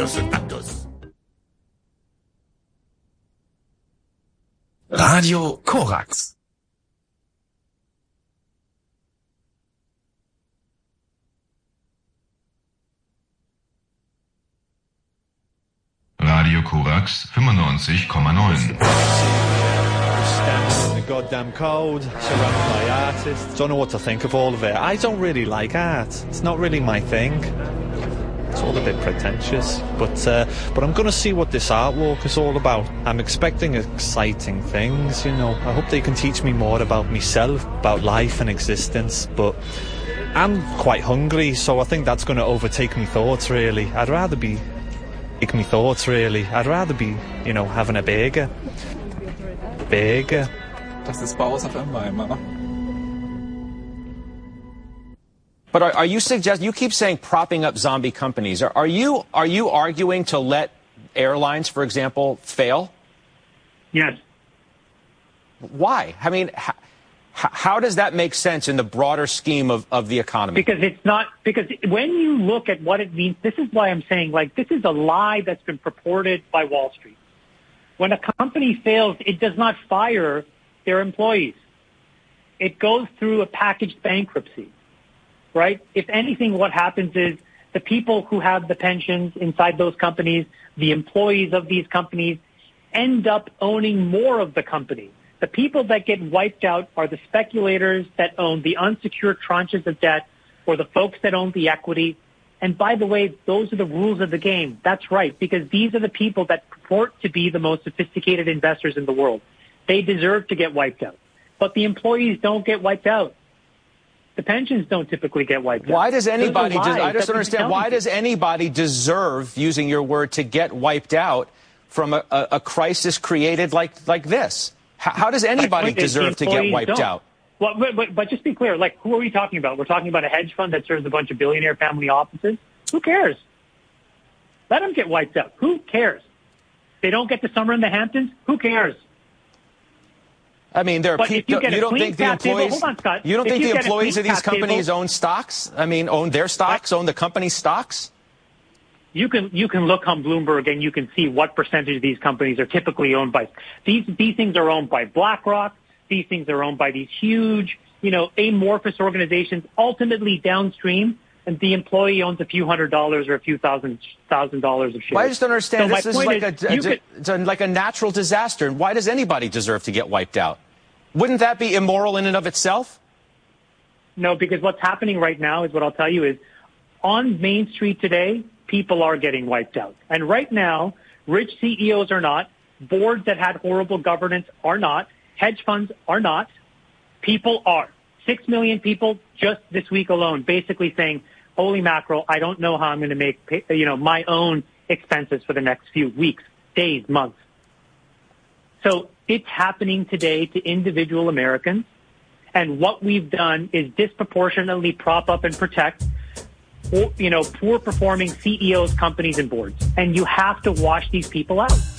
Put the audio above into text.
resultados. Radio Korax. Radio Korax 95,9. Standing in the goddamn cold, surrounded by artists. Don't know what to think of all of it. I don't really like art. It's not really my thing. It's all a bit pretentious. But I'm going to see what this artwork is all about. I'm expecting exciting things, you know. I hope they can teach me more about myself, about life and existence. But I'm quite hungry, so I think that's going to overtake me thoughts, really. I'd rather be, you know, having a burger. Das ist Bauhaus FM Weimar. But are you suggesting, you keep saying propping up zombie companies. Are you arguing to let airlines, for example, fail? Yes. Why? I mean, how does that make sense in the broader scheme of the economy? Because when you look at what it means, this is why I'm saying, like, this is a lie that's been purported by Wall Street. When a company fails, it does not fire their employees. It goes through a packaged bankruptcy, right? If anything, what happens is the people who have the pensions inside those companies, the employees of these companies, end up owning more of the company. The people that get wiped out are the speculators that own the unsecured tranches of debt or the folks that own the equity. And by the way, those are the rules of the game. That's right, because these are the people that purport to be the most sophisticated investors in the world. They deserve to get wiped out. But the employees don't get wiped out. The pensions don't typically get wiped out. Why does anybody, I just don't understand, why does anybody deserve, using your word, to get wiped out from a crisis created like this? How does anybody deserve to get wiped out? Well, but just be clear, like, who are we talking about? We're talking about a hedge fund that serves a bunch of billionaire family offices? Who cares? Let them get wiped out. Who cares? They don't get the summer in the Hamptons? Who cares? I mean, there are people. You don't think the employees? Hold on, Scott. You don't think the employees of these companies own stocks? I mean, own their stocks, own the company's stocks? You can look on Bloomberg and you can see what percentage of these companies are typically owned by. These things are owned by BlackRock. These things are owned by these huge, you know, amorphous organizations. Ultimately, downstream, and the employee owns a few $100s or a few thousand dollars of shares. Well, I just don't understand. So this is like a natural disaster. And why does anybody deserve to get wiped out? Wouldn't that be immoral in and of itself? No, because what's happening right now is what I'll tell you is on Main Street today, people are getting wiped out. And right now, rich CEOs are not. Boards that had horrible governance are not. Hedge funds are not. People are. 6 million people just this week alone basically saying, holy mackerel, I don't know how I'm going to make, my own expenses for the next few weeks, days, months. So it's happening today to individual Americans. And what we've done is disproportionately prop up and protect, poor performing CEOs, companies, and boards. And you have to wash these people out.